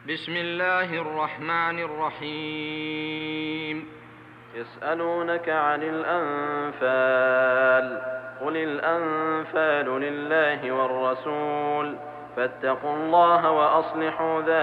بسم الله الرحمن الرحيم. يسألونك عن الأنفال قل الأنفال لله والرسول فاتقوا الله وأصلحوا ذات